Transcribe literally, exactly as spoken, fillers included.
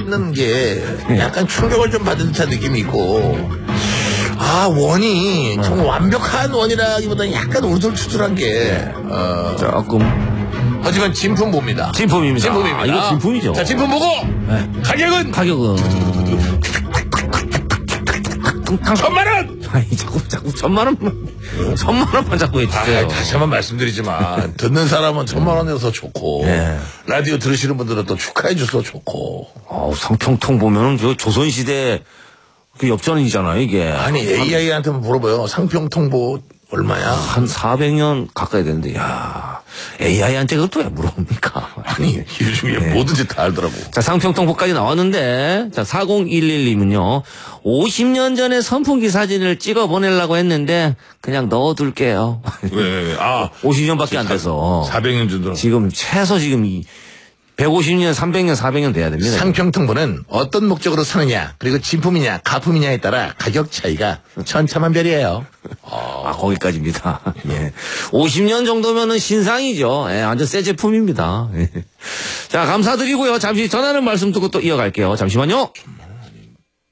있는 게 약간 충격을 좀 받은 듯한 느낌이 있고, 아, 원이 정말 완벽한 원이라기보다는 약간 우둘투둘한 게, 어, 조금. 하지만 진품보입니다. 진품입니다. 진품입니다. 아, 이거 진품이죠. 자, 진품 보고 네. 가격은 가격은 천만 원. 아니 자꾸 자꾸 천만 원만 천만 원만 자꾸 해주세요. 아, 다시 한번 말씀드리지만 듣는 사람은 천만 원이어서 좋고 네. 라디오 들으시는 분들은 또 축하해 줘서 좋고. 어, 상평통 보면은 저 조선시대 그 역전이잖아요 이게. 아니 에이아이한테 물어봐요. 상평통보 얼마야? 한 사백 년 가까이 되는데, 야 에이아이한테 그것도 왜 물어봅니까? 아니 요즘에 네. 뭐든지 다 알더라고. 자, 상평통보까지 나왔는데, 자, 사공일일 님은요, 오십 년 전에 선풍기 사진을 찍어 보내려고 했는데, 그냥 넣어둘게요. 왜, 왜, 왜. 아, 오십 년밖에 안 돼서. 사백 년 정도. 지금 최소 지금 이 백오십 년, 삼백 년, 사백 년 돼야 됩니다. 상평통보는 어떤 목적으로 사느냐, 그리고 진품이냐, 가품이냐에 따라 가격 차이가 천차만별이에요. 아, 거기까지입니다. 예. 오십 년 정도면은 신상이죠. 예, 완전 새 제품입니다. 예. 자, 감사드리고요. 잠시 전하는 말씀 듣고 또 이어갈게요. 잠시만요.